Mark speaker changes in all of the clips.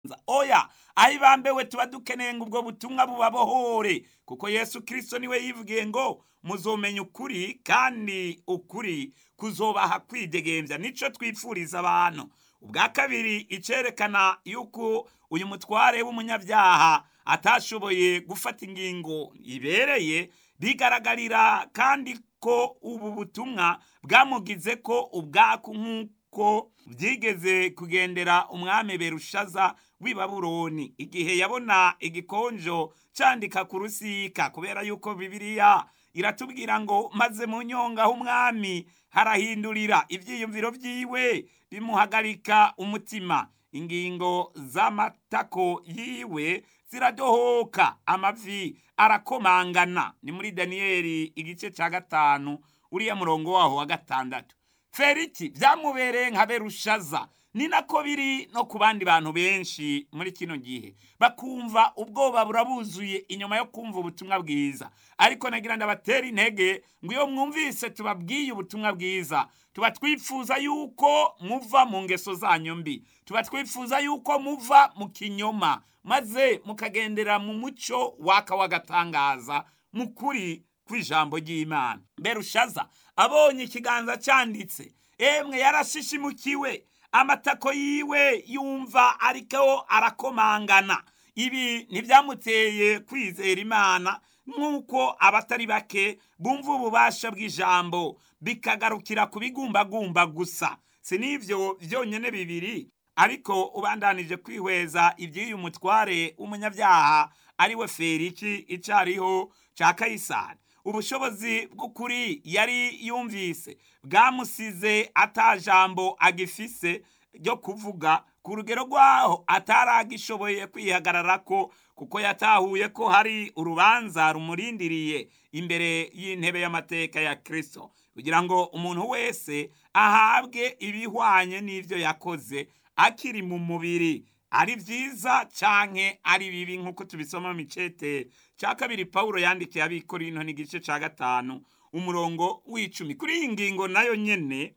Speaker 1: oya aho ibambewe tuba dukeneye ngo ubwo butumwa bubabohore, kuko Yesu Kristo niwe yivugiye ngo muzomenya ukuri kandi ukuri kuzobaha kwidegemvya. Nico twipfuriza abantu. Ubwa kabiri, icerekana yuko uyu mutware w'umunyabyaha atashoboye gufata ingingo ibereye, bigaragarira kandi ko ubu butumwa bwamugize ko ubwako nk'uko byigeze kugendera umwami Berushaza w'i Babuloni igihe yabona igikonjo candika ku rusika, kubera yuko Bibiliya iratubwira ngo maze mu nyonga h'umwami harahindurira ivyiyumviro vyiwe bimuhagarika umutima, ingingo z'amatako yiwe ziradohoka, amavi arakomangana. Ni muri Daniyeli igice ca 5 uriya murongo waho wa 6. Feliki vyamubereye nka Berushaza, ni nako biri no ku bandi bantu benshi muri kino gihe, bakumva ubwoba burabuzuye inyuma yo kumva ubutumwa bwiza. Ariko nagira ndabatera intege ngo iyo mwumvise tubabwiye ubutumwa bwiza, tuba twifuza yuko muva mu ngeso zanyu mbi, tuba twifuza yuko muva mu kinyoma, maze mukagendera mu muco waka w'agatangaza mu kuri kw'ijambo ry'Imana. Berushaza abonye ikiganza canditse, emwe yarashishimukiwe, amatako yiwe yumva ariko arakomangana. Ibi ntivyamuteye kwizera Imana nk'uko abatari bake bumva ububasha bw'ijambo bikagarukira kubigumbagumba gusa. Sinivyo vyonyene bibiri, ariko ubandanije kwihweza ivy'uyu mutware w'umunyabyaha ari we Feliki icariho ca Kayisari, ubushobozi bw'ukuri yari yumvise bwamusize atajambo agifise ryo kuvuga, ku rugero rwaho ataragishoboye kwihagararako, kuko yatahuye ko hari urubanza rumurindiriye imbere y'intebe y'amateka ya Kristo, kugira ngo umuntu wese ahabwe ibihwanye n'ivyo yakoze akiri mu mubiri, ari vyiza canke ari bibi, nk'uko tubisoma mu cete ca 2 Pawulo yandikiye Abikorinto n'igice ca 5 umurongo w'10. Kuri iyi ngingo nayo nyene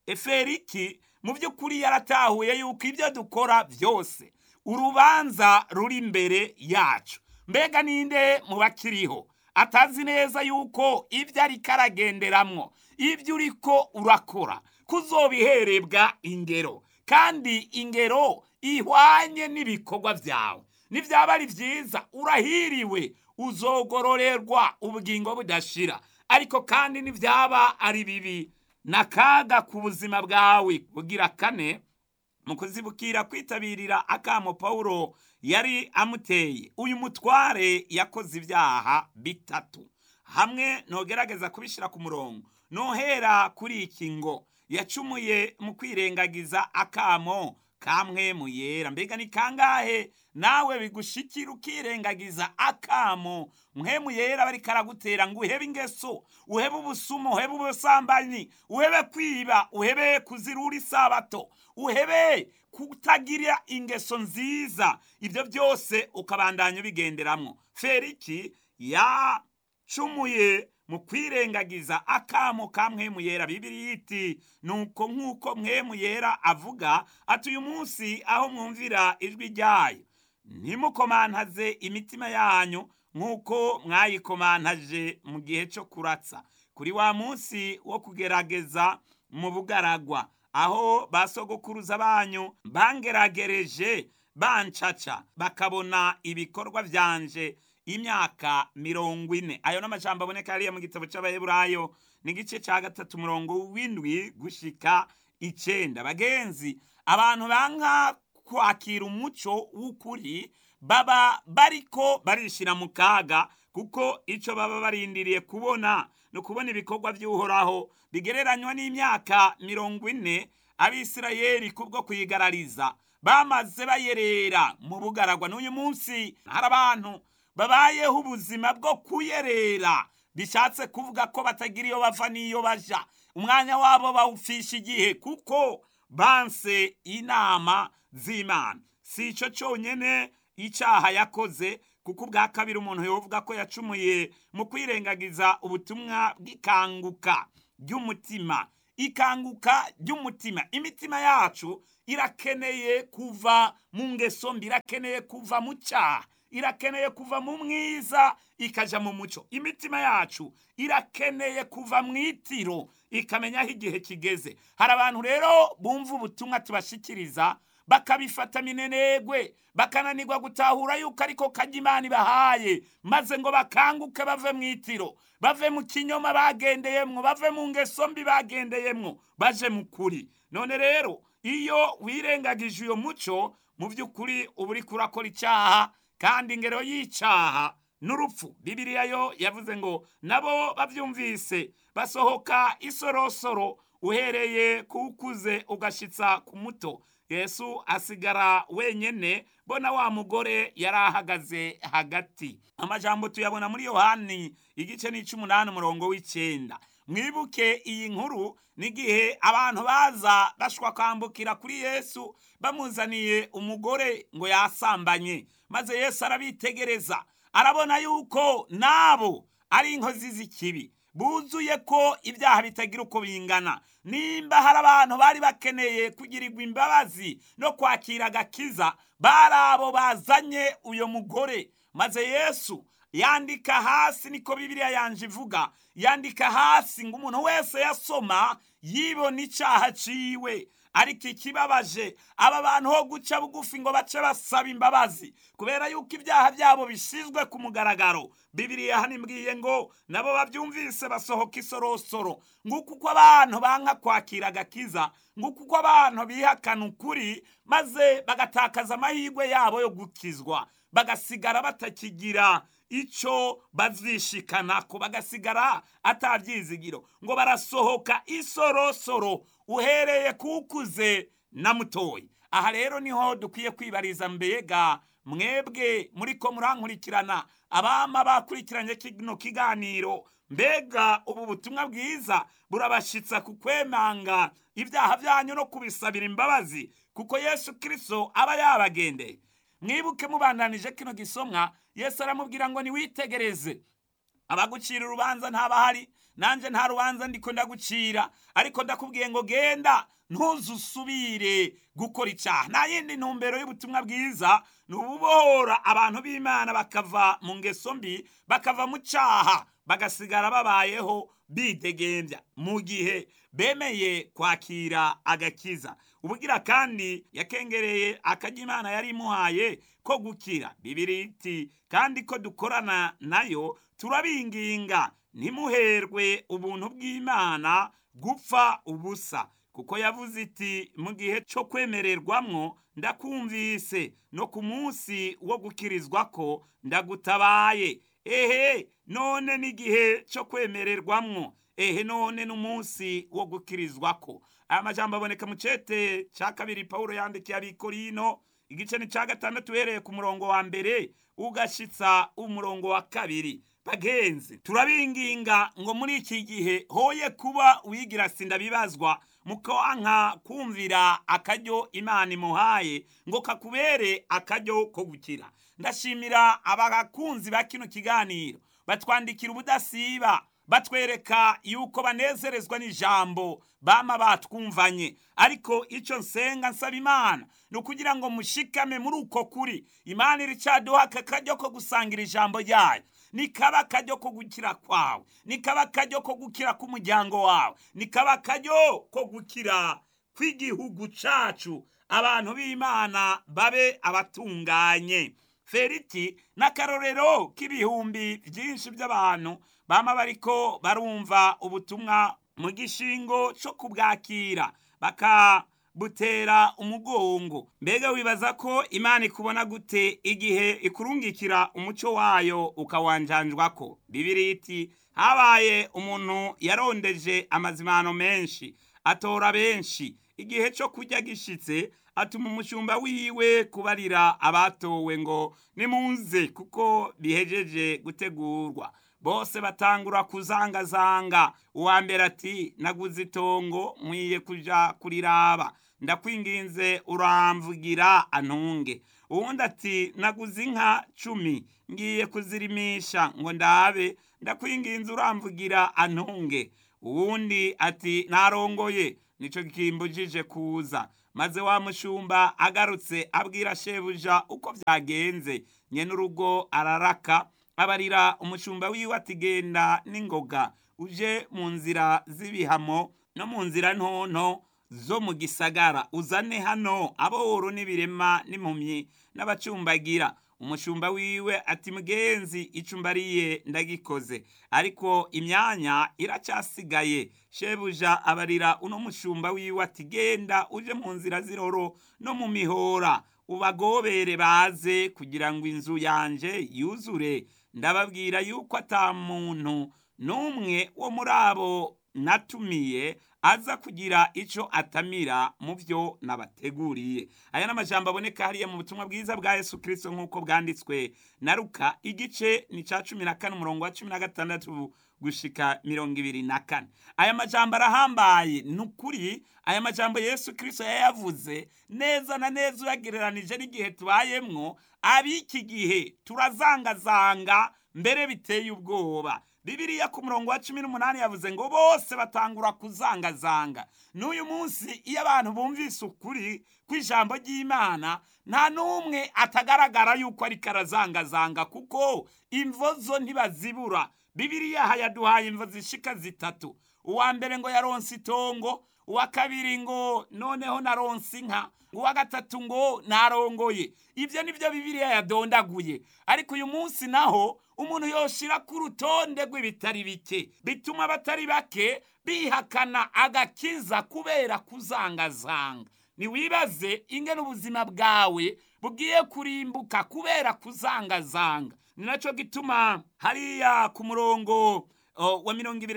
Speaker 1: Feliki mu by'ukuri yaratahuye yuko ibyo dukora byose urubanza ruri imbere yacu. Mbega ninde mu bakiriho atazi neza yuko ibyo ariko aragenderamwo, ibyo uriko urakora kuzobiherebwa ingero, kandi ingero ihwanye n'ibikorwa vyawe. Nivyaba ari vyiza urahiriwe, uzogororerwa ubugingo budashira, ariko kandi nivyaba ari bibi nakaga ku buzima bwawe. Bugira kane, mu kuzibukira kwitabirira akamo Pawulo yari amuteye, uyu mutware yakoze ibyaha bitatu. Hamwe nogerageza kubishira ku murongo, nohera kuri iki ngo yacumuye mu kwirengagiza akamo kamwe mu yera. Mbega ni kangahe nawe bigushikira ukirengagiza akamo mpwemu yera bariko aragutera ngo uhebe ingeso, uhebe ubusumo, uhebe ubusambanyi, uhebe kwiba, uhebe kuzirura isabato, uhebe kutagira ingeso nziza, ibyo byose ukabandanya bigenderamwo. Feliki yacumuye mu kwirengagiza akamo ka mpwemu yera. Bibiliya iti nuko nk'uko mpwemu yera avuga ati uyu munsi aho mwumvira ijwi ryayo ntimukomantaze imitima yanyu nk'uko mwayikomantaje mu gihe cyo kuratsa, kuri wa munsi wo kugerageza mu bugaragwa, aho basogokuruza banyu bangeragereje bancaca bakabona ibikorwa vyanje imyaka 40. Ayo n'amajambo aboneka hariya mu gitabo c'Abaheburayo n'igice ca 3 umurongo w'7 gushika 9. Bagenzi, abantu banka kwakira umuco w'ukuri baba bariko barishira mu kaga, kuko ico baba barindiriye kubona no kubona ibikorwa vy'Uhoraho bigereranywa n'imyaka 40 Abisirayeli kubwo kuyigarariza bamaze bayerera mu bugaragwa. N'uyu munsi hari abantu babayeho ubuzima bwo kuyerera, bishatse kuvuga ko batagira iyo bava n'iyo baja, umwanya wabo bawufisha igihe kuko banse inama z'Imana. Si ico conyene icaha yakoze, kuko ubwa kabiri umuntu yovuga ko yacumuye mu kwirengagiza ubutumwa bw'ikanguka ry'umutima, ikanguka ry'umutima. Imitima yacu irakeneye kuva mu ngeso mbi, irakeneye kuva mu cyaha, irakeneye kuva mu mwiza ikaja mu muco. Imitima yacu irakeneye kuva mu itiro ikamenya aho igihe kigeze. Hari abantu rero bumva ubutumwa tubashikiriza bakabifata minenegwe, bakananirwa gutahura yuko ariko kajya Imana ibahaye, maze ngo bakanguke bave mu itiro, bave mu kinyoma bagendeyemwo, bave mu ngeso mbi bagendeyemwo, baje mu kuri. None rero iyo wirengagije uyo muco, mu by'ukuri uba uriko urakora icyaha, kandi ingero y'icyaha n'urupfu. Bibiliya yo yavuze ngo nabo bavyumvise basohoka isorosoro, uhereye kukuze ugashitsa ku muto. Yesu asigara wenyene, bona wa mugore yari ahagaze hagati. Amajambo tuyabona muri Yohani igice n'ic'umunani umurongo w'icenda. Mwibuke iyi nkuru n'igihe abantu baza bashwa kwambukira kuri Yesu bamuzaniye umugore ngo yasambanye, maze Yesu arabitegereza, arabona yuko nabo ari inkozi z'ikibi, buzuye ko ibyaha bitagira uko bingana. Nimba hari abantu bari bakeneye kugirirwa imbabazi no kwakira agakiza, bari abo bazanye uyo mugore. Maze Yesu yandika hasi, niko Bibiliya yanje ivuga, yandika hasi ngo umuntu wese yasoma yibona icyaha ciwe. Ariko ikibabaje, aba bantu ho guca bugufi ngo bace basaba imbabazi kubera yuko ibyaha byabo bisizwe ku mugaragaro. Bibiliya hano imbwiye ngo nabo babyumvise basohoka isorosoro. Nguko uko abantu banka kwakira agakiza, nguko uko abantu bihakana ukuri, maze bagatakaza amahirwe yabo yo gukizwa, bagasigara batakigira ico bazishikanako, bagasigara atabyizigiro, ngo barasohoka isorosoro uhereye kukuze na mutoyi. Aha rero niho dukwiye kwibariza, mbega mwebwe muriko murankurikirana, abama bakurikiranye kino kiganiro, mbega ubu butumwa bwiza burabashitsa kukwemanga ibyaha byanyu no kubisabira imbabazi kuko Yesu Kristo aba yabagendeye? Mwibuke mubandanije kino gisomwa, Yesu aramubwira ngo niwitegereze, abagucira urubanza ntabahari, nanje nta rubanza ndiko ndagucira, ariko ndakubwiye ngo genda ntuzusubire gukora icyaha. Nta yindi ntumbero y'ubutumwa bwiza ni ububohora abantu b'Imana bakava mu ngeso mbi, bakava mu cyaha, bagasigara babayeho bidegembya mu gihe bemeye kwakira agakiza. Ubugira kandi yakengereye akajya Imana yari imuhaye ko gukira. Bibiliya iti kandi ko dukorana nayo turabinginga ntimuherwe ubuntu bw'Imana gupfa ubusa, kuko yavuze iti mu gihe cyo kwemererwamwo ndakumvise, no ku munsi wo gukirizwa ko ndagutabaye. Ehe none n'igihe cyo kwemererwamwo, ehe none n'umunsi wo gukirizwa ko. Aya majambo aboneka mu cete cya kabiri Pawulo yandikiye Abikorino igice ni cya 6 uhereye ku murongo wa mbere ugashitsa umurongo wa 2. Bagenzi, turabinginga ngo muri iki gihe hoye kuba wigira sindabibazwa mukanka kumvira akaryo Imana imuhaye ngo kakubere akaryo ko gukira. Ndashimira abakunzi ba kino kiganiro batwandikira ubudasiba, batwereka yuko banezerezwa n'ijambo bama batwumvanye. Ariko icyo nsenga nsaba Imana ni ukugira ngo mushikame muri uko kuri. Imana iricaduha akaryo ko gusangira ijambo ryayo, nikaba akaryo ko gukira kwawe, nikaba akaryo ko gukira k'umuryango wawe, nikaba akaryo ko gukira kw'igihugu cacu, abantu b'Imana babe abatunganye. Feriti n'akarorero k'ibihumbi byinshi by'abantu bama bariko barumva ubutumwa mu gishingo cyo kubwakira bakabutera umugongo. Mbega wibaza ko Imana ikubona gute igihe ikurungikira umuco wayo ukawanjanjwako? Bibiliya iti habaye umuntu yarondeje amazimano menshi, atora benshi. Igihe cyo kurya gishitse, atuma umushumba wiwe kubarira abatowe ngo nimunze kuko bihejeje gutegurwa. Bose batangura kuzangazanga. Uwa mbere ati naguze itongo nkwiye kuja kuriraba, ndakwinginze uramvugira antunge. Uwundi ati naguze inka 10 ngiye kuzirimisha ngo ndabe, ndakwinginze uramvugira antunge. uwundi ati narongoye nico kimbujije kuza. Maze wa mushumba agarutse abwira shebuja uko byagenze. Nyene urugo araraka abarira umushumba wiwe ati genda n'ingoga uje mu nzira z'ibihamo no mu nzira ntonto zo mu gisagara, uzane hano aboro n'ibirema n'impumyi n'abacumbagira. Umushumba wiwe ati mugenzi, ico umbariye ndagikoze, ariko imyanya iracyasigaye. Shebuja abarira uno mushumba wiwe ati genda uje mu nzira z'iroro no mu mihora ubagobere baze, kugira ngo inzu yanje yuzure. Ndababwira yuko ata muntu n'umwe wo muri abo natumiye aza kugira ico atamira mu byo nabateguriye. Aya n'amajambo aboneka hariya mu butumwa bwiza bwa Yesu Kristo nk'uko bwanditswe na Luka igice ni ca 14 umurongo wa 16 gushika 24. Aya majambo arahambaye nukuri. Aya majambo Yesu Kristo yayavuze neza na neza uyagereranije n'igihe tubayemwo. Abiki gihe turazangazanga mbere biteye ubwoba. Bibiliya ku murongo wa 18 yavuze ngo bose batangura kuzangazanga. N'uyu munsi iyo abantu bumvise ukuri kw'ijambo ry'Imana, nta n'umwe atagaragara yuko ari karazangazanga, kuko imvo zo ntibazibura. Bibiliya hayaduhaye imvo zishika zitatu. Uwa mbere ngo yaronse itongo, uwa kabiri ngo noneho naronse inka, uwa gatatu ngo narongoye. Ibyo nivyo Bibiliya yadondaguye. Ariko uyu munsi naho umuntu yoshira ku rutonde rw'ibitari bike bituma abatari bake bihakana agakiza kubera kuzangazanga. Niwibaze ingene ubuzima bwawe bugiye kurimbuka kubera kuzangazanga. Ni naco gituma hariya ku murongo wa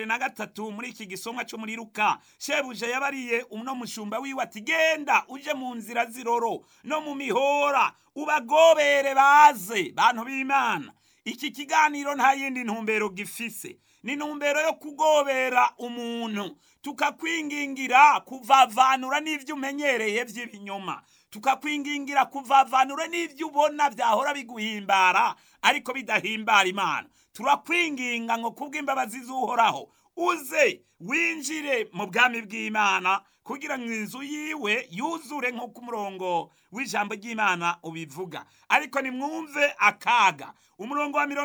Speaker 1: 23 muri iki gisomwa cyo muri Luka, shebuja yabariye uno mushumba wiwe ati genda uje mu nzira z'iroro no mu mihora ubagobere baze. Bantu b'Imana, iki kiganiro nta yindi ntumbero gifise, ni ntumbero yo kugobera umuntu, tukakwingingira kuvavanura n'ivyo umenyereye vy'ibinyoma, tukakwingingira kuvavanura n'ivyo ubona vyahora biguhimbara ariko bidahimbara Imana. Turakwinginga ngo kubw'imbabazi z'Uhoraho uze winjire mu bwami bw'Imana kugira ngo inzu yiwe yuzure nk'uko umurongo w'ijambo ry'Imana ubivuga. Ariko nimwumve akaga. Umurongo wa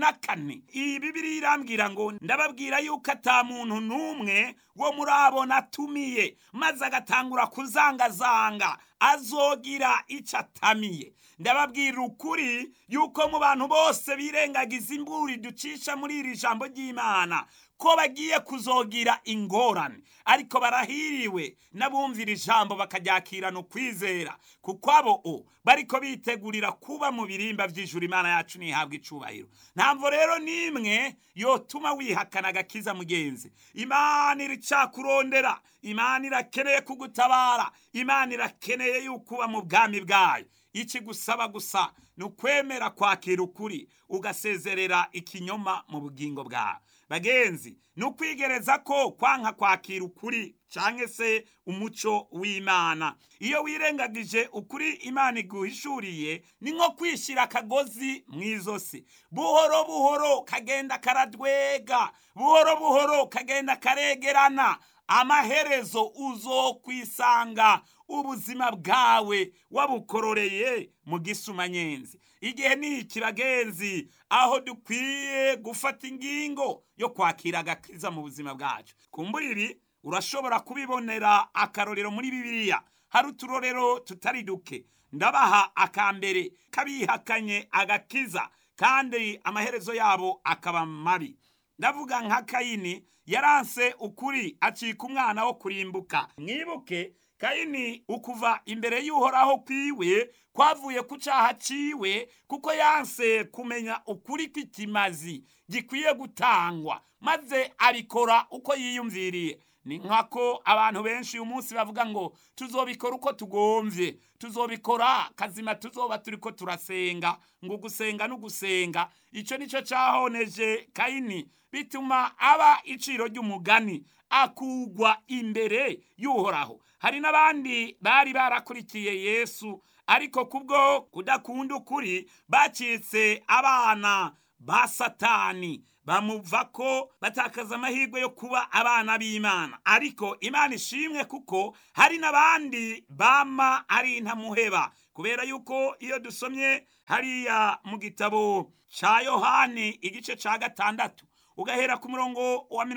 Speaker 1: 24 iyi Bibiliya irambwira ngo ndababwira yuko ata muntu n'umwe wo muri abo natumiye maze agatangura kuzangazanga azogira ico atamiye. Ndababwira ukuri yuko mu bantu bose birengagiza imburi ducisha muri iri jambo ry'Imana ko bagiye kuzogira ingorane, ariko barahiriwe n'abumvira ijambo bakaryakirana ukwizera, kuko abo bariko bitegurira kuba mu birimba vy'ijuru. Imana yacu nihabwa icubahiro. Ntamvo rero nimwe yotuma wihakana agakiza mugenzi. Imana iricakurondera, Imana irakeneye kugutabara, Imana irakeneye yuko uba mu bwami bwayo. Iki gusaba gusa ni ukwemera kwakira ukuri, ugasezerera ikinyoma mu bugingo bwawe. Bagenzi, ni ukwigereza ko kwanka kwakira ukuri canke se umuco w'Imana. Iyo wirengagije ukuri Imana iguhishuriye, ni nko kwishira akagozi mw'izosi. Buhoro buhoro kagenda karadwega, buhoro buhoro kagenda karegerana. Amaherezo uzokwisanga ubuzima bwawe wabukororeye mu gisumanyenzi. Igihe ni iki bagenzi, aho dukwiye gufata ingingo yo kwakira agakiza mu buzima bwacu. Kumbura ibi urashobora kubibonera akarorero muri Bibiliya. Hari uturorero tutari duke. Ndabaha akambere kabihakanye agakiza kandi amaherezo yabo akaba mabi. Ndavuga nka Kayini yaranse ukuri acika umwana wo kurimbuka. Mwibuke Kayini ukuva imbere y'Uhoraho kwiwe kwavuye ku caha ciwe, kuko yanse kumenya ukuri kw'ikimazi gikwiye gutangwa, maze abikora uko yiyumviriye. Ni nkako abantu benshi uyu munsi bavuga ngo tuzobikora uko tugomvye, tuzobikora kazima, tuzoba turiko turasenga, ngo gusenga n'ugusenga. Ico nico cahoneje Kayini, bituma aba iciro ry'umugani, akugwa imbere y'Uhoraho. Hari n'abandi bari barakurikiye Yesu, ariko kubwo kudakunda ukuri bacitse abana ba Satani, bamuva ko batakaza amahirwe yo kuba abana b'Imana. Ariko Imana ishimwe kuko hari n'abandi bama ari intamuheba, kubera yuko iyo dusomye hariya mu gitabo ca Yohani igice ca 6 ugahera ku murongo wa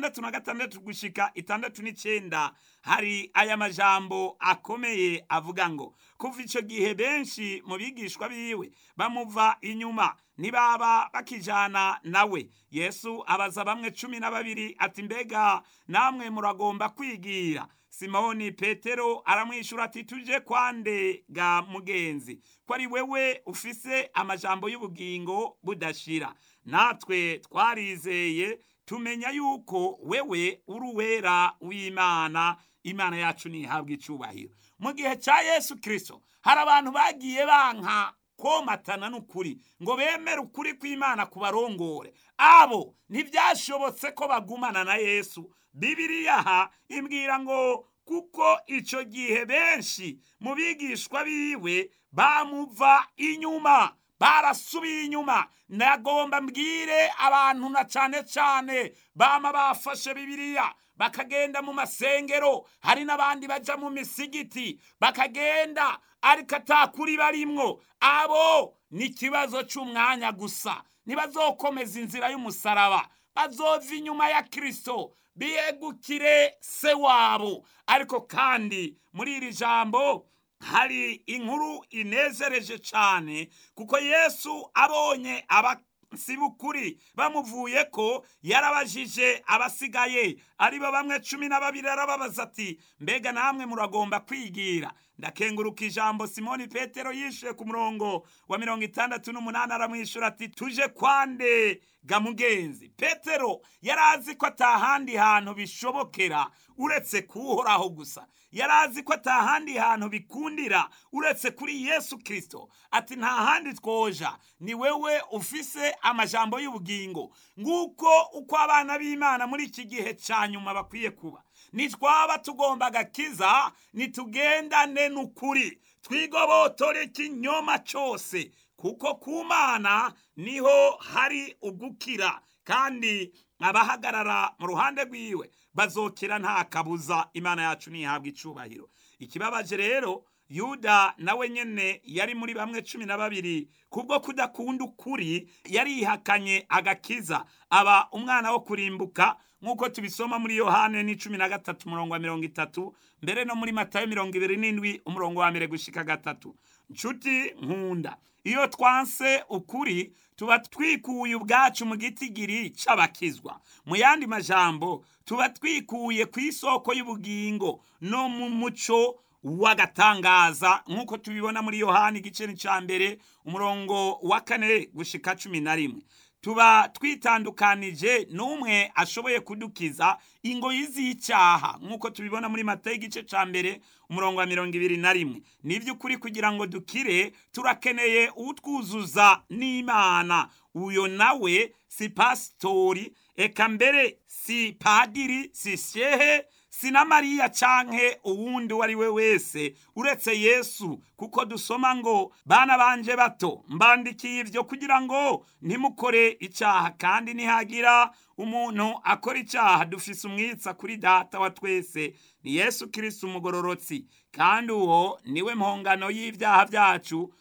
Speaker 1: 66 gushika 69, hari aya majambo akomeye avuga ngo, kuva ico gihe benshi mu bigishwa biwe bamuva inyuma, ntibaba bakijana nawe. Yesu abaza bamwe 12 ati, mbega namwe muragomba kwigira? Simoni Petero aramwishura ati, tuje kwande ga mugenzi, ko ari wewe ufise amajambo y'ubugingo budashira. Natwe twarizeye tumenya yuko wewe uri uwera w'Imana, Imana yacu nihabwa icubahiro. Mu gihe ca Yesu Kristo hari abantu bagiye banka komatana n'ukuri ngo bemere ukuri kw'Imana kubarongore. Abo ntibyashobotse ko bagumana na Yesu. Bibiliya imbwira ngo kuko ico gihe benshi mu bigishwa biwe bamuva inyuma, barasubiye inyuma. Nagomba mbwire abantu na cane cane bama bafashe Bibiliya bakagenda mu masengero, hari n'abandi baja mu misigiti bakagenda ariko atakuri barimwo. Abo ni ikibazo c'umwanya gusa, ntibazokomeza inzira y'umusaraba, bazova inyuma ya Kristo biyegukire se wabo. Ariko kandi muri iri jambo hari inkuru inezereje cyane, kuko Yesu abonye abansi b'ukuri bamuvuye ko, yarabajije abasigaye aribo bamwe 12, arababaza ati, mbega namwe muragomba kwigira? Ndakenguruka ijambo Simoni Petero yishuye ku murongo wa 68 aramwishura ati, tuje kwande ga mugenzi. Petero yarazi ko atahandi hantu bishobokera uretse kuhoraho gusa, yarazi ko atahandi hantu bikundira uretse kuri Yesu Kristo. Ati, nta handi twoja, ni wewe ufise amajambo y'ubugingo. Nguko uko abana b'Imana muri iki gihe ca nyuma bakwiye kuba. Nitwaba tugomba agakiza, nitugendane n'ukuri, twigobotore ikinyoma cose, kuko ku Mana niho hari ugukira, kandi abahagarara mu ruhande rwiwe bazokira nta kabuza. Imana yacu nihabwa icubahiro. Ikibabaje rero, Yuda nawe nyene yari muri bamwe 12, kubwo kudakunda ukuri yarihakanye agakiza, aba umwana wo kurimbuka, nk'uko tubisoma muri Yohane 13 umurongo wa 30, mbere no muri Matayo 27 umurongo wa 1 gushika 3. Nshuti nkunda, iyo twanse ukuri tuba twikuye ubwacu mu gitigiri c'abakizwa. Mu yandi majambo, tuba twikuye ku isoko y'ubugingo no mu muco w'agatangaza, nk'uko tubibona muri Yohani igice ca mbere umurongo wa 4 gushika 11. Tuba twitandukanije n'umwe ashoboye kudukiza ingoyi z'icyaha, nk'uko tubibona muri Matayo igice ca mbere umurongo wa 21. Nivy'ukuri kugira ngo dukire turakeneye utwuzuza n'Imana. Uyo nawe si pastori, eka mbere si padiri, si shehe, si na Mariya canke uwundi wari we wese uretse Yesu, kuko dusoma ngo, bana banje bato mbandikiye ivyo kugira ngo ntimukore icyaha, kandi nihagira umuntu akora icyaha dufise umwitsa kuri Data wa twese, ni Yesu Kristo umugororotsi, kandi uwo niwe mpongano y'ivyaha vyacu.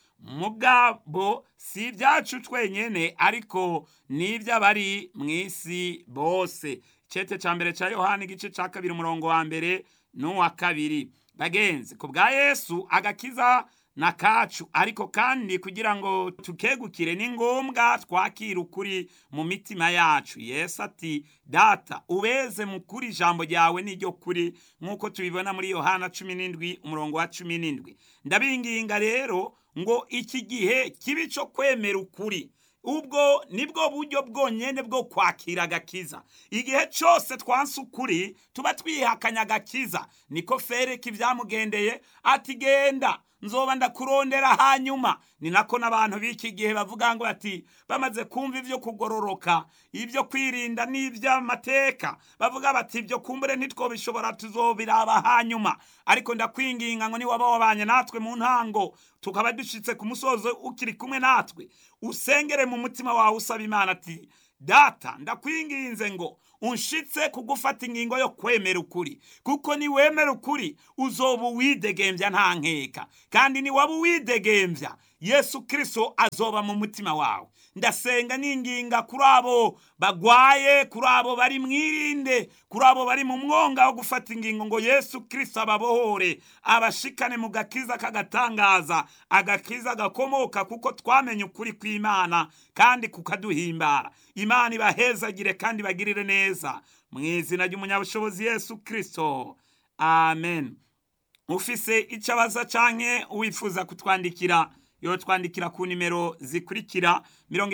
Speaker 1: Mugabo si ibyacu twenyene, ariko n'ivy'abari mw'isi bose. Cete ca mbere ca Yohani igice ca 2 umurongo wa 1 n'uwa 2. Bagenzi, ku bwa Yesu agakiza na kacu, ariko kandi kugira ngo tukegukire ni ngombwa twakira ukuri mu mitima yacu. Yesu ati, Data ubeze mu kuri, ijambo ryawe niryo kuri, nk'uko tubibona muri Yohana 17 umurongo wa 17. Ndabinginga rero ngo iki gihe kibi cyo kwemera ukuri, ubwo nibwo buryo bwonyene bwo kwakira agakiza. Igihe cyose twanse ukuri tuba twihakanya agakiza. Niko Fereki ibyamugendeye ati, genda nzoba ndakurondera hanyuma. Ni nako n'abantu b'iki gihe bavuga ngo ati, bamaze kumva ivyo kugororoka, ivyo kwirinda n'ivy'amateka, bavuga bati ivyo kumbure ntitwobishobora, tuzobiraba hanyuma. Ariko ndakwinginga ngo niwaba wabanye natwe mu ntango, tukaba dushitse ku musozo ukiri kumwe natwe, usengere mu mutima wawe usaba Imana ati, data ndakwinginze ngo unshitse kugufata ingingo yo kwemera ukuri, kuko niwemera ukuri uzoba uwidegembya nta nkeka, kandi niwaba uwidegembya Yesu Kristo azoba mu mutima wawe. Ndasenga ninginga kuri abo bagwaye, kuri abo bari mwirinde, kuri abo bari mu mwonga wo gufata ingingo, ngo Yesu Kristo ababohore, abashikane mu gakiza kagatangaza, agakiza gakomoka kuko twamenye ukuri kw'Imana kandi kukaduhimbara. Imana ibahezagire kandi bagirire neza mu izina ry'umunyabushobozi Yesu Kristo, amen. Ufise icyo abaza canke wifuza kutwandikira, yotwandikira ku nimero zikurikira: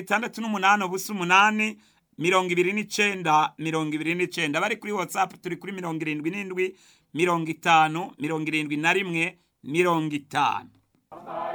Speaker 1: 68 8 29 bari kuri WhatsApp turi kuri 77 50 71 50.